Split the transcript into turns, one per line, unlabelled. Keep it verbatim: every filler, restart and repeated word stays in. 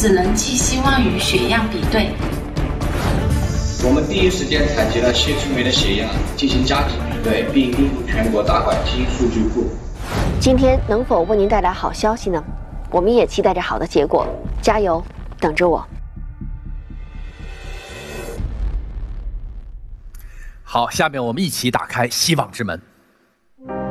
只能寄希望于血样比对。
我们第一时间采集了谢春梅的血样，进行加体比对，并运入全国大管基因数据库。
今天能否为您带来好消息呢？我们也期待着好的结果，加油，等着我。
好，下面我们一起打开希望之门。